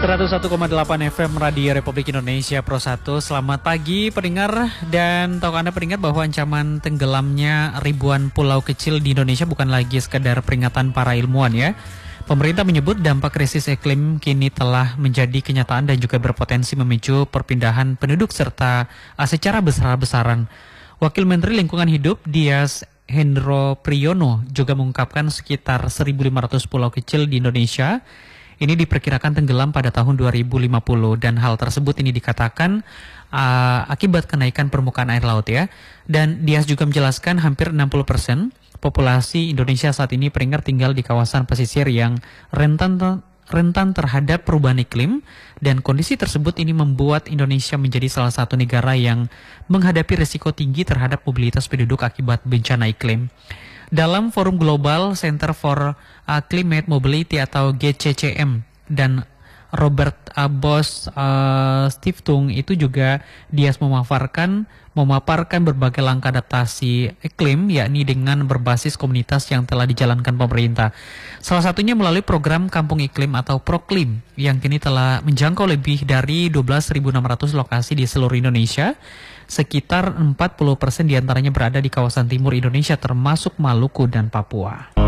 101,8 FM Radio Republik Indonesia Pro 1. Selamat pagi pendengar, dan tahukah Anda pendengar bahwa ancaman tenggelamnya ribuan pulau kecil di Indonesia bukan lagi sekedar peringatan para ilmuwan ya. Pemerintah menyebut dampak krisis iklim kini telah menjadi kenyataan dan juga berpotensi memicu perpindahan penduduk serta secara besar-besaran. Wakil Menteri Lingkungan Hidup Dias Hendro Priyono juga mengungkapkan sekitar 1.500 pulau kecil di Indonesia ini diperkirakan tenggelam pada tahun 2050, dan hal tersebut ini dikatakan akibat kenaikan permukaan air laut ya. Dan Dias juga menjelaskan hampir 60% populasi Indonesia saat ini tinggal di kawasan pesisir yang rentan terhadap perubahan iklim, dan kondisi tersebut ini membuat Indonesia menjadi salah satu negara yang menghadapi risiko tinggi terhadap mobilitas penduduk akibat bencana iklim. Dalam forum global Center for Climate Mobility atau GCCM dan Robert Bosch Stiftung itu juga Dias memaparkan berbagai langkah adaptasi iklim, yakni dengan berbasis komunitas yang telah dijalankan pemerintah. Salah satunya melalui program Kampung Iklim atau Proklim yang kini telah menjangkau lebih dari 12.600 lokasi di seluruh Indonesia. Sekitar 40% diantaranya berada di kawasan timur Indonesia termasuk Maluku dan Papua.